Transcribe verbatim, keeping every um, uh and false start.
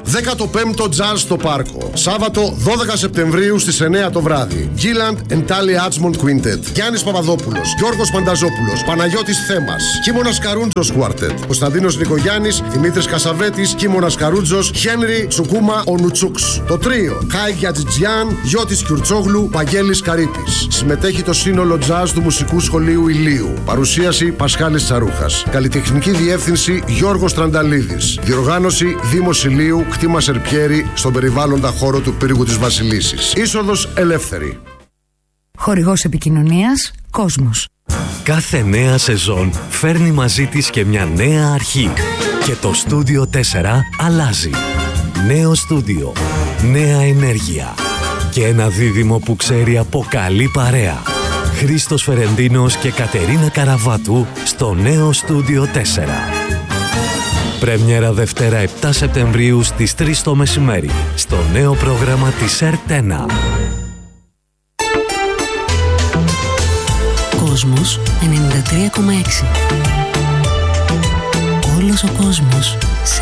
δέκατο πέμπτο Jazz στο Πάρκο. Σάββατο δώδεκα Σεπτεμβρίου στις εννιά το βράδυ. Gilland and Tally Archmond Quintet. Γιάννης Παπαδόπουλος, Γιώργος Πανταζόπουλος, Παναγιώτης Θέμας, Κίμωνας Καρούντζος Quartet. Κωνσταντίνος Νικογιάννης, Δημήτρης Κασαβέτης, Κίμωνας Καρούντζος, Χένρι Τσουκούμα Ονουτσούξ. Το τρίο Χάι Ατζιτζιάν, Γιώτης Κιουρτσόγλου, Παγγέλης Καρύπης. Συμμετέχει το σύνολο Jazz του Μουσικού Σχολείου Ηλίου. Παρουσίαση Πασχάλης Τσαρούχας. Καλλιτεχνική διεύθυνση Γιώργος Τρανταλίδης. Διοργάνωση Δήμος Ηλίου, κτήμα Σερπιέρη, στον περιβάλλοντα χώρο του πύργου της Βασιλίσσης. Είσοδος ελεύθερη. Χορηγός επικοινωνίας Κόσμος. Κάθε νέα σεζόν φέρνει μαζί της και μια νέα αρχή. Και το Στούντιο τέσσερα αλλάζει. Νέο στούντιο, νέα ενέργεια και ένα δίδυμο που ξέρει από καλή παρέα. Χρήστος Φερεντίνος και Κατερίνα Καραβάτου στο νέο Στούντιο τέσσερα. Πρέμιερα Δευτέρα επτά Σεπτεμβρίου στις τρεις το μεσημέρι στο νέο πρόγραμμα της ΕΡΤ ένα. Κόσμος ενενήντα τρία κόμμα έξι. Όλος ο κόσμος